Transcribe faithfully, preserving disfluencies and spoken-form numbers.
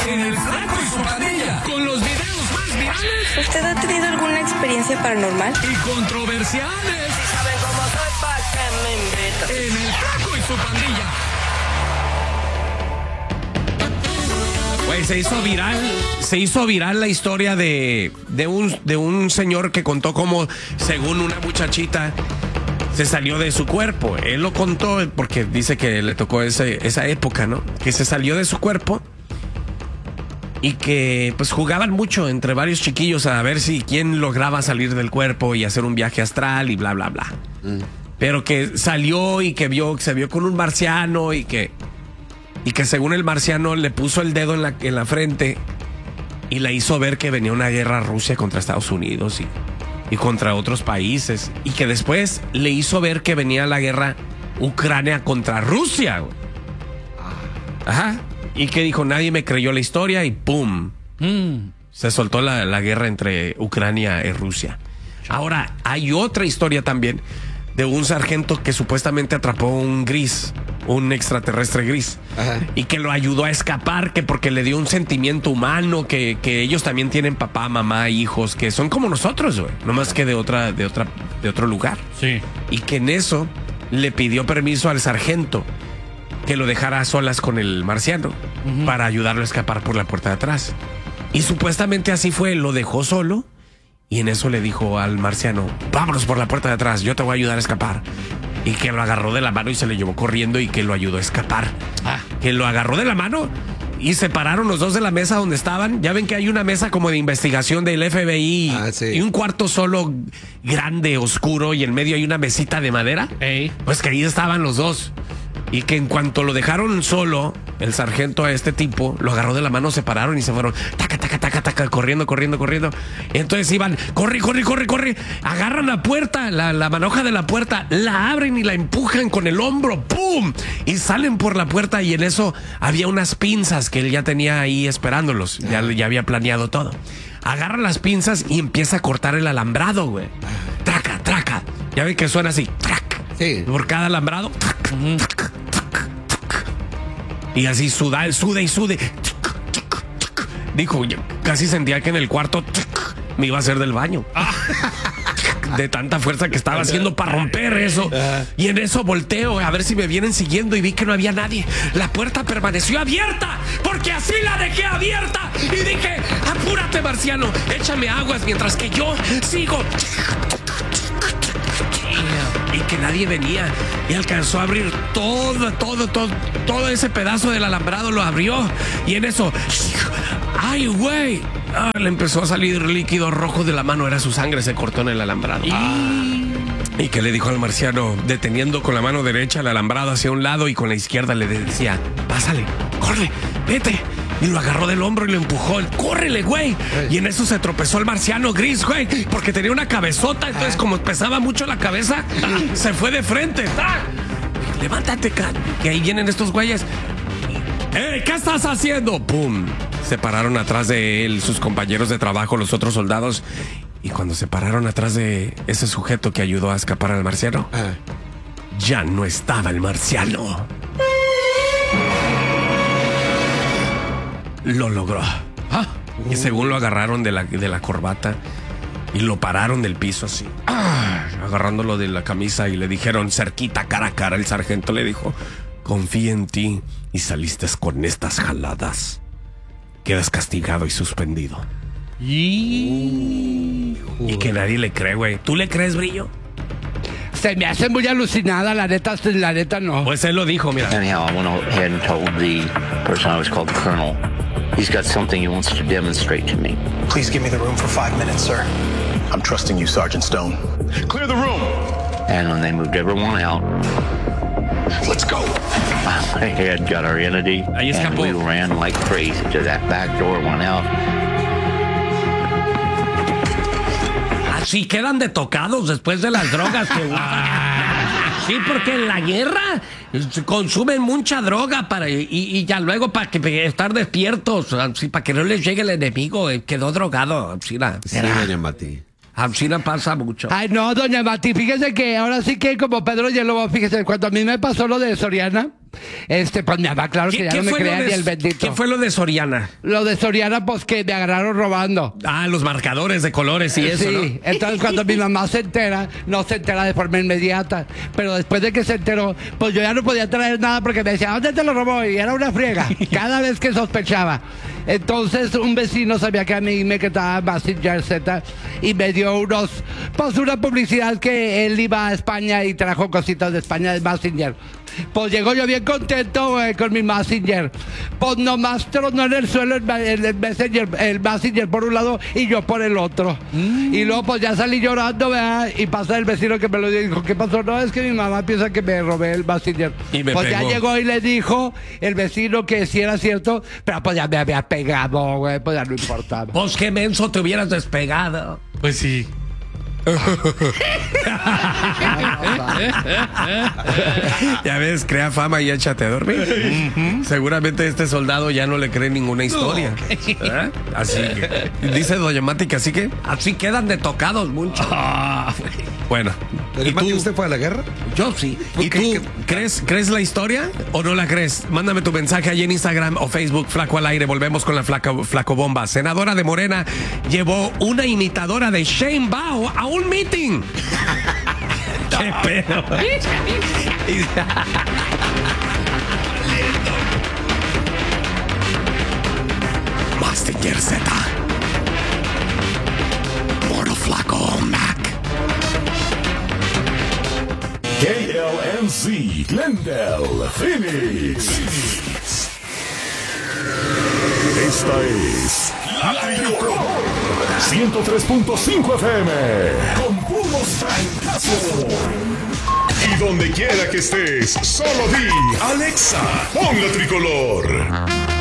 en El Flaco y su Pandilla, con los videos más virales. ¿Usted ha tenido alguna experiencia paranormal? Y controversiales. Si saben cómo soy, pa' que me invitan. En El Flaco y su Pandilla. Güey, se hizo viral, se hizo viral la historia de, de, un, de un señor que contó cómo, según una muchachita, se salió de su cuerpo. Él lo contó porque dice que le tocó ese, esa época, ¿no? Que se salió de su cuerpo y que pues jugaban mucho entre varios chiquillos a ver si quién lograba salir del cuerpo y hacer un viaje astral y bla, bla, bla. Mm. Pero que salió y que vio, se vio con un marciano y que, y que según el marciano le puso el dedo en la, en la frente y le hizo ver que venía una guerra Rusia contra Estados Unidos y... y contra otros países, y que después le hizo ver que venía la guerra Ucrania contra Rusia. Ajá. Y que dijo, nadie me creyó la historia y ¡pum! Mm. Se soltó la, la guerra entre Ucrania y Rusia. Ahora, hay otra historia también de un sargento que supuestamente atrapó un gris, un extraterrestre gris. Ajá. Y que lo ayudó a escapar, que porque le dio un sentimiento humano, que, que ellos también tienen papá, mamá, hijos, que son como nosotros, güey, no más que de otra, de otra, de otro lugar. Sí. Y que en eso le pidió permiso al sargento que lo dejara a solas con el marciano, uh-huh, para ayudarlo a escapar por la puerta de atrás. Y supuestamente así fue, lo dejó solo. Y en eso le dijo al marciano, vámonos por la puerta de atrás, yo te voy a ayudar a escapar. Y que lo agarró de la mano y se le llevó corriendo y que lo ayudó a escapar. Ah. Que lo agarró de la mano y se pararon los dos de la mesa donde estaban. Ya ven que hay una mesa como de investigación del F B I, ah, sí, y un cuarto solo grande, oscuro, y en medio hay una mesita de madera. Ey. Pues que ahí estaban los dos. Y que en cuanto lo dejaron solo, el sargento a este tipo lo agarró de la mano, se pararon y se fueron taca, taca, taca, taca, corriendo, corriendo, corriendo. Y entonces iban, corre, corre, corre, corre, agarran la puerta, la, la manoja de la puerta, la abren y la empujan con el hombro, ¡pum! Y salen por la puerta y en eso había unas pinzas que él ya tenía ahí esperándolos, ya, ya había planeado todo. Agarra las pinzas y empieza a cortar el alambrado, güey. Traca, traca. Ya ven que suena así, trac. Sí. Por cada alambrado. Trac, uh-huh, trac. Y así suda, sude y sude. Dijo, casi sentía que en el cuarto me iba a hacer del baño. De tanta fuerza que estaba haciendo para romper eso. Y en eso volteo a ver si me vienen siguiendo y vi que no había nadie. La puerta permaneció abierta, porque así la dejé abierta. Y dije, apúrate, marciano, échame aguas mientras que yo sigo. Y que nadie venía. Y alcanzó a abrir todo, todo, todo, todo ese pedazo del alambrado, lo abrió. Y en eso, ¡ay, güey! Ah, le empezó a salir líquido rojo de la mano. Era su sangre, se cortó en el alambrado. Ah. Y que le dijo al marciano, deteniendo con la mano derecha el alambrado hacia un lado y con la izquierda le decía, pásale, corre, vete. Y lo agarró del hombro y lo empujó. ¡Córrele, güey! Hey. Y en eso se tropezó el marciano gris, güey, porque tenía una cabezota. Entonces, ah, como pesaba mucho la cabeza, ah, se fue de frente. ¡Ah! Levántate, can. Que ahí vienen estos güeyes. ¡Eh! ¿Qué estás haciendo? ¡Pum! Se pararon atrás de él, sus compañeros de trabajo, los otros soldados. Y cuando se pararon atrás de ese sujeto que ayudó a escapar al marciano, ah, ya no estaba el marciano. Lo logró. ¿Ah? Y según lo agarraron de la, de la corbata y lo pararon del piso así, ¡ah!, agarrándolo de la camisa y le dijeron cerquita, cara a cara. El sargento le dijo, confía en ti y saliste con estas jaladas. Quedas castigado y suspendido. Y, uh, y que nadie le cree, güey. ¿Tú le crees, Brillo? Se me hace muy alucinada, la neta, la neta no. Pues él lo dijo, mira. Anyhow, I went ahead and told the person I was called the Colonel. He's got something he wants to demonstrate to me. Please give me the room for five minutes, sir. I'm trusting you, Sergeant Stone. Clear the room. And when they moved everyone out, let's go. My head got our entity, and we ran like crazy to that back door, went out. Así quedan de tocados después de las drogas que usan. Sí, porque en la guerra consumen mucha droga para y, y ya luego para que estar despiertos, así, para que no les llegue el enemigo. Quedó drogado, así la. Sí, doña Mati. Así no pasa mucho. Ay, no, doña Mati, fíjese que ahora sí que como Pedro y el Lobo, fíjese, cuando a mí me pasó lo de Soriana, Este, pues mi mamá, claro que ya no me creía ni el bendito. ¿Qué fue lo de Soriana? Lo de Soriana, pues que me agarraron robando. Ah, los marcadores de colores y eso, sí, ¿no? Entonces cuando mi mamá se entera, no se entera de forma inmediata, pero después de que se enteró, pues yo ya no podía traer nada porque me decía, ¿dónde te lo robó? Y era una friega, cada vez que sospechaba. Entonces un vecino sabía que a mí me quedaba Mazinger Z y me dio unos, pues una publicidad que él iba a España y trajo cositas de España de Mazinger. Pues llegó yo bien contento, güey, con mi Mazinger. Pues nomás tronó en el suelo el, el, el Messenger, el Mazinger por un lado y yo por el otro. Mm. Y luego pues ya salí llorando, ¿verdad? Y pasa el vecino que me lo dijo, ¿qué pasó? No, es que mi mamá piensa que me robé el Mazinger. Y me pues pegó. Ya llegó y le dijo el vecino que sí era cierto, pero pues ya me había pegado, güey, pues ya no importaba. Pues qué menso te hubieras despegado. Pues sí. Ya ves, crea fama y échate a dormir. Uh-huh. Seguramente este soldado ya no le cree ninguna historia. ¿Eh? Así que, dice Doña Mati que así que así quedan de tocados mucho. Oh, bueno. ¿Y tú? ¿Usted fue a la guerra? Yo sí. ¿Y tú qué, crees crees la historia o no la crees? Mándame tu mensaje allí en Instagram o Facebook, Flaco al Aire. Volvemos con la Flaco, Flaco Bomba. Senadora de Morena llevó una imitadora de Shane Bao a un meeting. ¡Qué pedo! Mazinger Z. Puro Flaco Mac. K L M C, Glendale, Phoenix. Esta es La Tricolour ciento tres punto cinco F M con puros francazos. Y donde quiera que estés, solo di Alexa, pon La Tricolor.